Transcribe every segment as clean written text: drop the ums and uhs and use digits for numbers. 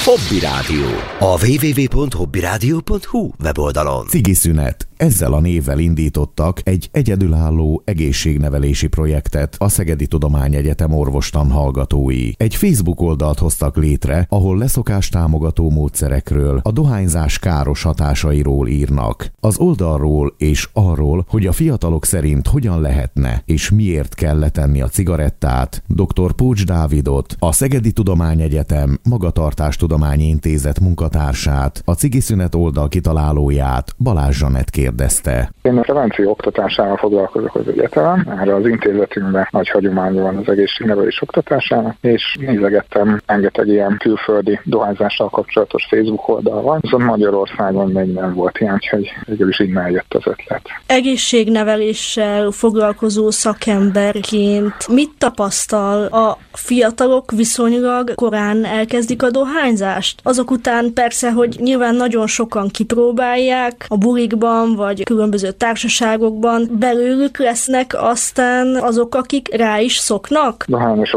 Hobby Rádió. A www.hobbyradio.hu weboldalon. Cigiszünet. Ezzel a névvel indítottak egy egyedülálló egészségnevelési projektet a Szegedi Tudományegyetem orvostan hallgatói. Egy Facebook oldalt hoztak létre, ahol leszokástámogató módszerekről, a dohányzás káros hatásairól írnak. Az oldalról és arról, hogy a fiatalok szerint hogyan lehetne és miért kell letenni a cigarettát, dr. Pócs Dávidot, a Szegedi Tudományegyetem Magatartástudományi Intézet munkatársát, a Cigiszünet oldal kitalálóját, Balázs Zsanett kérdezte. Én a prevenció oktatásával foglalkozok az egyetemen, erre az intézetünkben nagy hagyománya van az egészségnevelés oktatásának, és nézegettem rengeteg ilyen külföldi dohányzással kapcsolatos Facebook oldal van, viszont Magyarországon még nem volt ilyen, úgyhogy végül is így eljött az ötlet. Egészségneveléssel foglalkozó szakemberként mit tapasztal? A fiatalok viszonylag korán elkezdik a dohányzást? Azok után persze, hogy nyilván nagyon sokan kipróbálják a bulikban, vagy különböző társaságokban, belőlük lesznek aztán azok, akik rá is szoknak? Dohányosok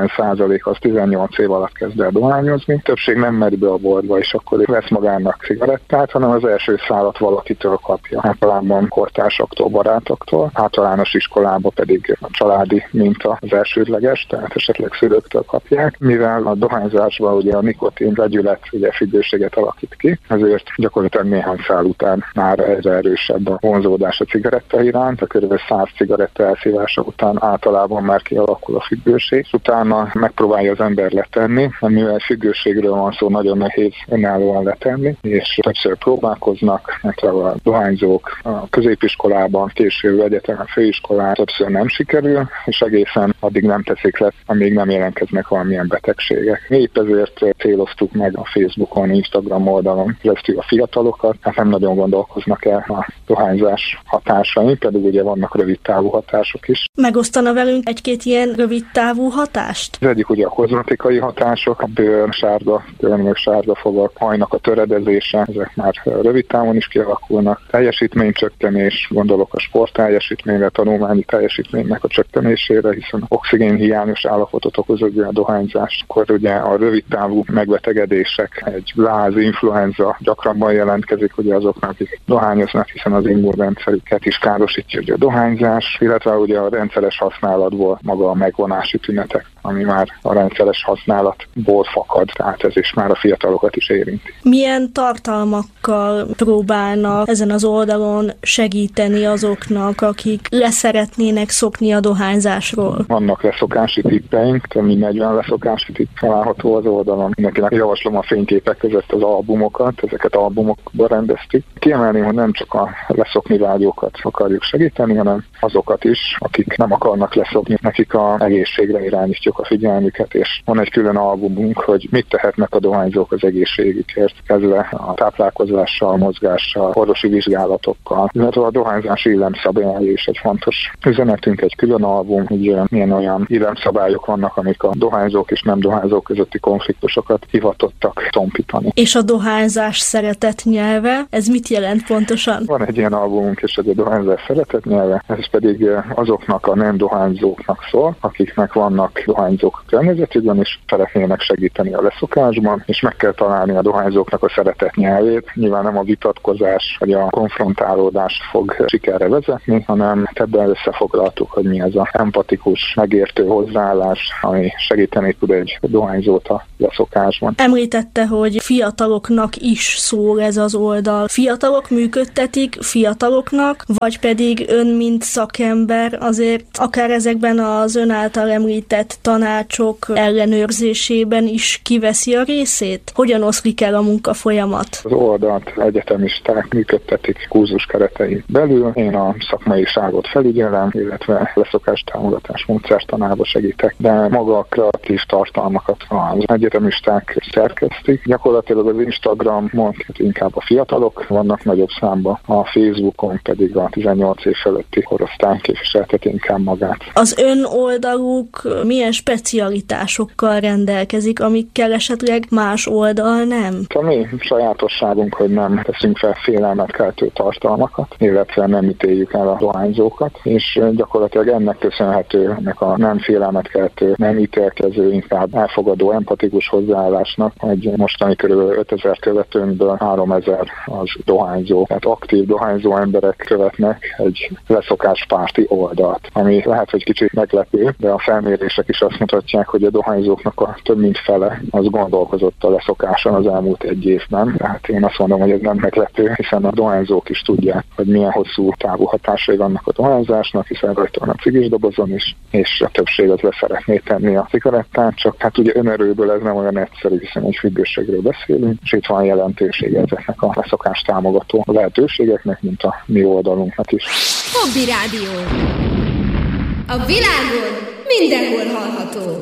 90% az 18 év alatt kezd el dohányozni. Többség nem meri be a boltba, és akkor vesz magának cigarettát, hanem az első szálat valakitől kapja. Általában kortársaktól, barátoktól, általános iskolában pedig a családi minta az elsődleges, tehát esetleg szülőktől kapják. Mivel a dohányzásban ugye a nikotin vegyület ugye függőséget alakít ki, ezért gyakorlatilag néhány szál után már egyre erősebb a vonzódás a cigaretta iránt, a kb. 100 cigaretta elszívása után általában már kialakul a függőség. Utána megpróbálja az ember letenni, mivel függőségről van szó, nagyon nehéz önállóan letenni, és többször próbálkoznak, mert a dohányzók a középiskolában, később egyetemen, főiskolán többször nem sikerül, és egészen addig nem teszik le, amíg nem jelentkeznek valamilyen betegségek. Mi épp ezért céloztuk meg a Facebookon, Instagram oldalon keresztül a fiatalokat, hát nem nagyon gondolkoznak el a dohányzás hatásain, pedig ugye vannak rövidtávú hatások is. Megosztana velünk egy-két ilyen rövidtávú hatást? Az egyik ugye a kozmetikai hatások, a bőr, sárga, különböző sárga fogak, hajnak a töredezése, ezek már rövid távon is kialakulnak. Teljesítménycsökkenés, gondolok a sportteljesítményre, tanulmányi teljesítménynek a csökkenésére, hiszen oxigén hiányos állapotot okoz ugye a dohányzás. Akkor ugye a rövidtávú megbetegedések, egy láz, influenza gyakrabban jelentkezik ugye azoknak, akik dohányoznak, hiszen az immunrendszerüket is károsítja ugye a dohányzás, illetve ugye a rendszeres használatból maga a megvonási tünetek, ami már a rendszeres használatból fakad, tehát ez is már a fiatalokat is érinti. Milyen tartalmakkal próbálnak ezen az oldalon segíteni azoknak, akik leszeretnének szokni a dohányzásról? Vannak leszokási tippeink, több 40 leszokási tipp található az oldalon. Mindenkinek javaslom a fényképek között az albumokat, ezeket albumokba rendeztük. Kiemelném, hogy nem csak a leszokni vágyókat akarjuk segíteni, hanem azokat is, akik nem akarnak leszokni, nekik az egészségre irányítjuk a figyelmüket, és van egy külön albumunk, hogy mit tehetnek a dohányzók az egészségükért, kezdve a táplálkozással, mozgással, orvosi vizsgálatokkal, illetve a dohányzás illemszabályai is egy fontos üzenetünk, egy külön album, hogy milyen olyan illemszabályok vannak, amik a dohányzók és nem dohányzók közötti konfliktusokat hivatottak tompítani. És a dohányzás szeretett nyelve, ez mit jelent pontosan? Van egy ilyen albumunk, és egy dohányzás szeretett nyelve, ez pedig azoknak a nem dohányzóknak szól, akiknek vannak dohányzók környezetükben, és szeretnének segíteni a leszokásban, és meg kell találni a dohányzóknak a szeretett nyelvét. Nyilván nem a vitatkozás vagy a konfrontálódás fog sikerre vezetni, hanem ebben összefoglaltuk, hogy mi ez a empatikus, megértő hozzáállás, ami segíteni tud egy dohányzót a leszokásban. Említette, hogy fiataloknak is szól ez az oldal. Fiatalok működtetik fiataloknak, vagy pedig ön, mint szakember azért akár ezekben az ön által említett tanácsok ellenőrzésében is kiveszi a részét? Hogyan oszlik el a munkafolyamat? Az oldalt egyetemisták működtetik kurzus keretein belül. Én a szakmaiságot felügyelem, illetve leszokástámogatás módszertanába segítek, de maga a kreatív tartalmakat az egyetemisták szerkesztik. Gyakorlatilag az Instagramon inkább a fiatalok vannak nagyobb számban, a Facebookon pedig a 18 év feletti korosztály képviselteti inkább magát. Az ön oldaluk milyen specialitásokkal rendelkezik, amikkel esetleg más oldal nem? A mi sajátosságunk, hogy nem teszünk fel félelmet keltő tartalmakat, illetve nem ítéljük el a dohányzókat, és gyakorlatilag ennek köszönhető, ennek a nem félelmet keltő, nem ítélkező, inkább elfogadó, empatikus pszichológus hozzáállásnak, hogy mostani kb. 5000 követőnkből 3000 az dohányzó. Tehát aktív dohányzó emberek követnek egy leszokáspárti oldalt, ami lehet, hogy kicsit meglepő, de a felmérések is azt mutatják, hogy a dohányzóknak a több mint fele az gondolkozott a leszokáson az elmúlt egy évben. Tehát én azt mondom, hogy ez nem meglepő, hiszen a dohányzók is tudják, hogy milyen hosszú távú hatásai vannak a dohányzásnak, hiszen rajta van a cigis dobozon is, és a többség az le szeretné tenni a cigarettát, csak hát ugye önerőből ez nem olyan egyszerű, hiszen egy függőségről beszélünk, és itt van jelentősége ezeknek a leszokást támogató lehetőségeknek, mint a mi oldalunknak is. Hobby Rádió. A világon mindenhol hallható.